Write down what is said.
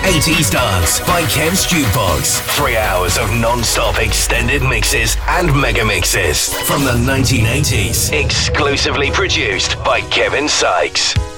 80s Dance by Kev's Jukebox. 3 hours of non-stop extended mixes and mega mixes from the 1980s. Exclusively produced by Kevin Sykes.